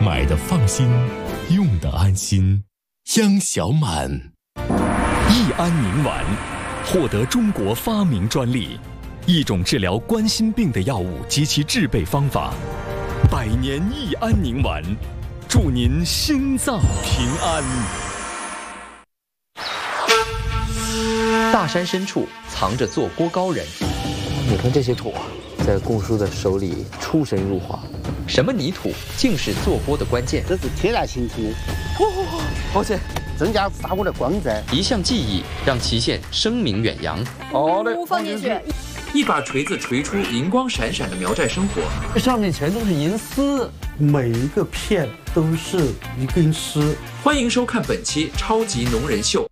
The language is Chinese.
买的放心，用的安心。央小满益安宁丸获得中国发明专利，一种治疗冠心病的药物及其制备方法。百年益安宁丸，祝您心脏平安。 大山深处藏着做锅高人。 你看这些土，在cung叔的手里出神入化。 什么泥土竟是做锅的关键？ 这是天然形成的。 抱歉， 增加砂锅的光泽。 一项技艺让旗县声名远扬。 好嘞， 放进去。 一把锤子锤出银光闪闪的苗寨生活。 这上面全都是银丝， 每一个片都是一根丝。 欢迎收看本期《超级农人秀》。